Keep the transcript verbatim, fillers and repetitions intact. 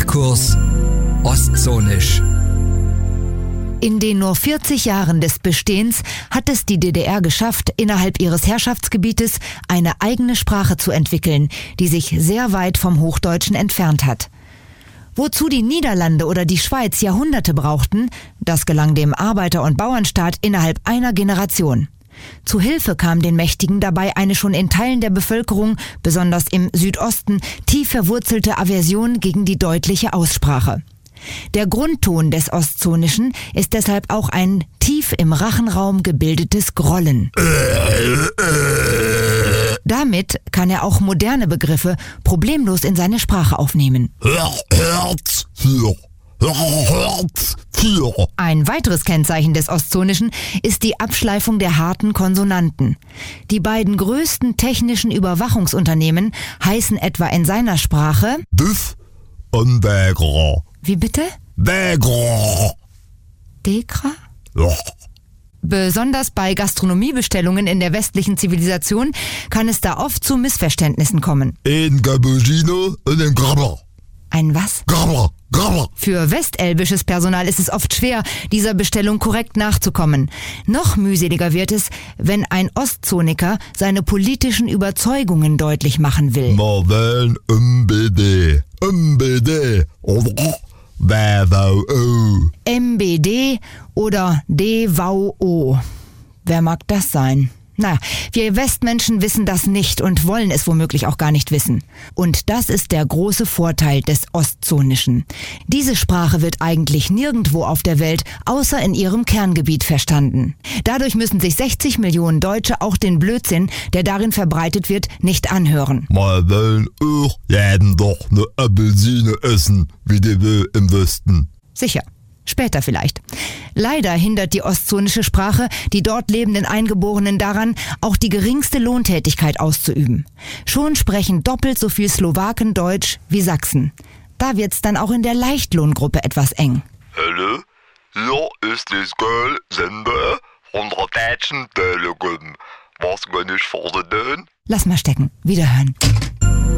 Sprachkurs Ostzonisch. In den nur vierzig Jahren des Bestehens hat es die D D R geschafft, innerhalb ihres Herrschaftsgebietes eine eigene Sprache zu entwickeln, die sich sehr weit vom Hochdeutschen entfernt hat. Wozu die Niederlande oder die Schweiz Jahrhunderte brauchten, das gelang dem Arbeiter- und Bauernstaat innerhalb einer Generation. Zu Hilfe kam den Mächtigen dabei eine schon in Teilen der Bevölkerung, besonders im Südosten, tief verwurzelte Aversion gegen die deutliche Aussprache. Der Grundton des Ostzonischen ist deshalb auch ein tief im Rachenraum gebildetes Grollen. Damit kann er auch moderne Begriffe problemlos in seine Sprache aufnehmen. Ein weiteres Kennzeichen des Ostzonischen ist die Abschleifung der harten Konsonanten. Die beiden größten technischen Überwachungsunternehmen heißen etwa in seiner Sprache Büff und Degra. Wie bitte? Degra. Dekra? Ja. Besonders bei Gastronomiebestellungen in der westlichen Zivilisation kann es da oft zu Missverständnissen kommen. Ein Cappuccino und ein Grabber. Ein was? Grabber, Grabber. Für westelbisches Personal ist es oft schwer, dieser Bestellung korrekt nachzukommen. Noch mühseliger wird es, wenn ein Ostzoniker seine politischen Überzeugungen deutlich machen will. Wir wählen M B D. M B D. Oder D V O. M B D oder D V O. Wer mag das sein? Na, wir Westmenschen wissen das nicht und wollen es womöglich auch gar nicht wissen. Und das ist der große Vorteil des Ostzonischen. Diese Sprache wird eigentlich nirgendwo auf der Welt außer in ihrem Kerngebiet verstanden. Dadurch müssen sich sechzig Millionen Deutsche auch den Blödsinn, der darin verbreitet wird, nicht anhören. Wir wollen auch jeden doch eine Apfelsine essen, wie die will im Westen. Sicher. Später vielleicht. Leider hindert die ostzonische Sprache die dort lebenden Eingeborenen daran, auch die geringste Lohntätigkeit auszuüben. Schon sprechen doppelt so viel Slowaken Deutsch wie Sachsen. Da wird's dann auch in der Leichtlohngruppe etwas eng. Hallo, hier ist das Girl-Sender von der Deutschen Telekom. Was kann ich für Sie tun? Lass mal stecken. Wiederhören.